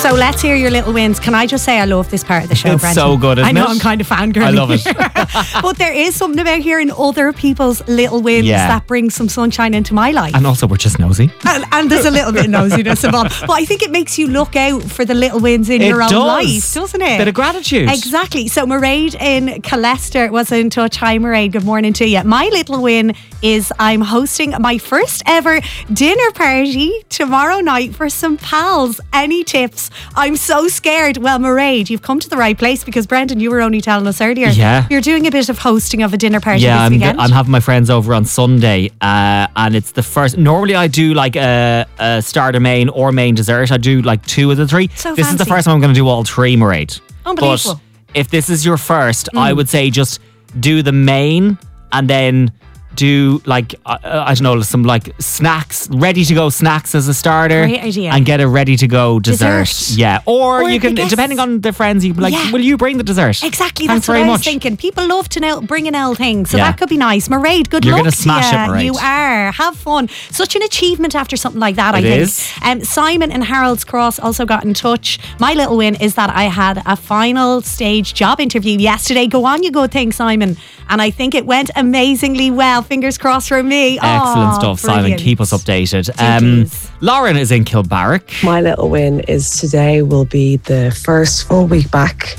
So let's hear your little wins. Can I just say I love this part of the show, It's Brendan? so good, isn't I know, it? I'm kind of fangirling. I love it. But there is something about hearing other people's little wins that brings some sunshine into my life. And also, we're just nosy. And there's a little bit of nosiness involved. But I think it makes you look out for the little wins in your own life, doesn't it? Bit of gratitude. Exactly. So Mairead in Callester was in touch. Hi, Mairead. Good morning to you. My little win is I'm hosting my first ever dinner party tomorrow night for some pals. Any tips? I'm so scared. Well, Mairead, you've come to the right place because Brendan, you were only telling us earlier. Yeah. You're doing a bit of hosting of a dinner party this weekend. I'm having my friends over on Sunday, and it's the first. Normally, I do like a starter main or main dessert. I do like 2 of the 3. So this fancy. is the first time I'm going to do all 3, Mairead. Unbelievable. But if this is your first, I would say just do the main and then do like I don't know, some like snacks, ready to go snacks as a starter. Great idea. And get a ready to go dessert. Yeah. Or you can, I guess- depending on the friends, you can be like, will you bring the dessert? Exactly, Thanks that's what very I was much. thinking. People love to bring an L thing, so Yeah. that could be nice. Mairead, good You're luck gonna to smash you. it, Mairead. You are. Have fun. Such an achievement after something like that, I It think. is. Simon in Harold's Cross also got in touch. My little win is that I had a final stage job interview yesterday. Go on, you good thing, Simon. And I think it went amazingly well. Fingers crossed for me. Excellent Aw, stuff, Simon. brilliant. Keep us updated. please. Lauren is in Kilbarrack. My little win is today will be the first full week back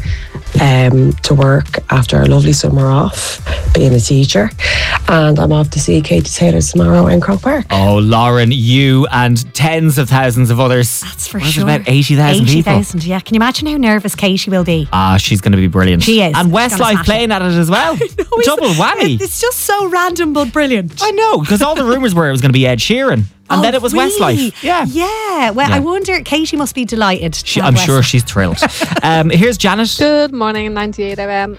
to work after a lovely summer off being a teacher, and I'm off to see Katie Taylor tomorrow in Croke Park. Oh, Lauren, you and tens of thousands of others. That's for What is it, sure. about 80,000 people. 80,000, yeah. Can you imagine how nervous Katie will be? She's going to be brilliant. She is. And She's gonna Westlife smash playing at it as well. Double whammy. It's just so random but brilliant. I know, because all the rumours were it was going to be Ed Sheeran. And then it was really? Westlife. Yeah. Yeah. Well, Yeah. I wonder, Katie must be delighted. to have I'm sure Westlife. she's thrilled. Here's Janet. Good morning, 98 FM.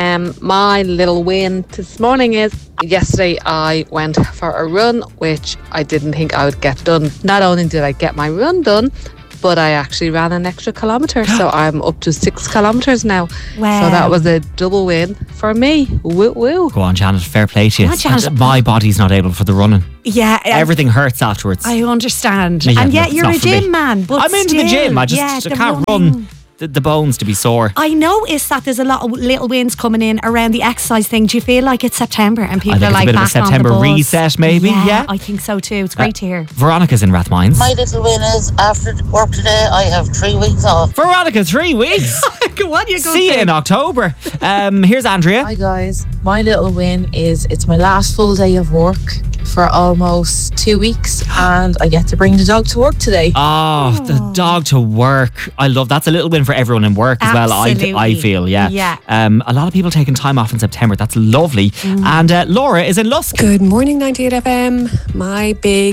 My little win this morning is yesterday I went for a run, which I didn't think I would get done. Not only did I get my run done, but I actually ran an extra kilometre, so I'm up to 6 kilometres now. Wow. So that was a double win for me. Woo woo. Go on, Janet. Fair play to you. Go on, Janet. My body's not able for the running. Yeah. Everything hurts afterwards. I understand. Yeah, and yet it's you're not a for me. gym man. But I'm into the still, gym. I just yeah, I the can't running. run the bones to be sore. I noticed that there's a lot of little wins coming in around the exercise thing. Do you feel like it's September and people I think are it's a like bit of a back September on the bus? reset, maybe. Yeah. I think so too. It's great to hear. Veronica's in Rathmines. My little win is after work today, I have 3 weeks off. Veronica, 3 weeks. Go on, you go. See you in October. Here's Andrea. Hi guys, my little win is it's my last full day of work for almost 2 weeks, and I get to bring the dog to work today. Oh, the dog to work. I love that's a little win for everyone in work as well. I Absolutely. feel, yeah. Yeah. A lot of people taking time off in September. That's lovely. And Laura is in Lusk. Good morning, 98 FM. My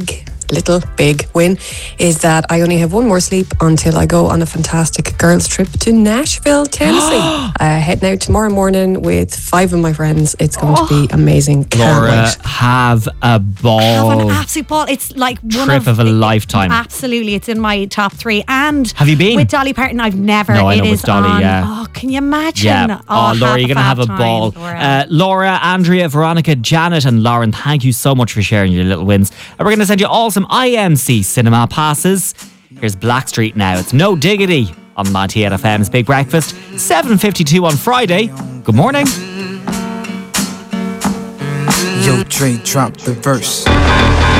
big win is that I only have one more sleep until I go on a fantastic girls' trip to Nashville, Tennessee. Heading out tomorrow morning with 5 of my friends. It's going to be amazing. Can't Laura, wait. have a ball. Have an absolute ball. It's like one Trip of a lifetime. Absolutely, it's in my top 3. And Have you been? with Dolly Parton? I've never. No, I It know with is Dolly, on. yeah. Oh, can you imagine? Yeah. Oh, Laura, you're going to have a fab ball. time, Laura. Laura, Andrea, Veronica, Janet, and Lauren, thank you so much for sharing your little wins. And we're going to send you all some IMC cinema passes. Here's Blackstreet now. It's No Diggity on 98 FM's Big Breakfast. 7:52 on Friday. Good morning. Yo, Trey, drop the verse.